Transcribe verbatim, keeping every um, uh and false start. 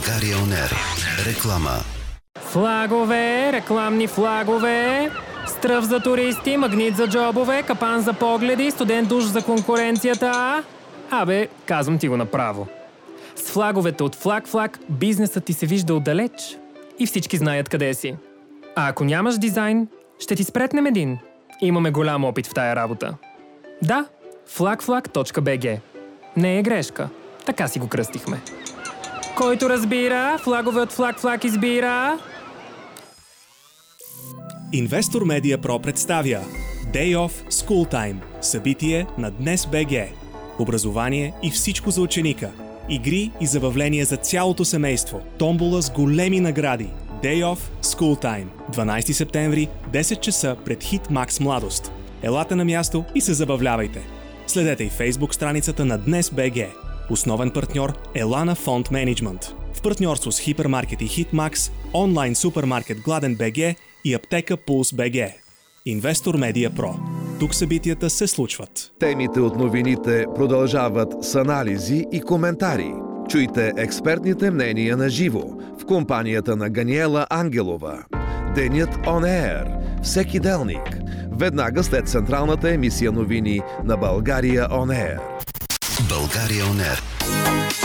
България он ер. Реклама. Флагове, рекламни флагове, стръв за туристи, магнит за джобове, капан за погледи, студен душ за конкуренцията. Абе, казвам ти го направо. С флаговете от Флаг-Флаг бизнесът ти се вижда отдалеч и всички знаят къде си. А ако нямаш дизайн, ще ти спретнем един. Имаме голям опит в тая работа. Да, флаг-флаг точка би джи. Не е грешка. Така си го кръстихме. Който разбира, флагове от Флаг-Флаг избира. Инвестор Медиа Про представя Day Off School Time. Събитие на Днес БГ. Образование и всичко за ученика. Игри и забавления за цялото семейство. Томбола с големи награди. Day Off School Time. дванайсети септември, десет часа пред Хит Макс Младост. Елате на място и се забавлявайте. Следете и Фейсбук страницата на Днес БГ. Основен партньор Елана Фонд Менеджмент. В партньорство с Хипермаркет и Хитмакс, онлайн супермаркет Гладен БГ и аптека Пулс БГ. Инвестор Медиа Про. Тук събитията се случват. Темите от новините продължават с анализи и коментари. Чуйте експертните мнения на живо в компанията на Ганиела Ангелова. Денят он ер. Всеки делник. Веднага след централната емисия новини на България он ер. България он ер.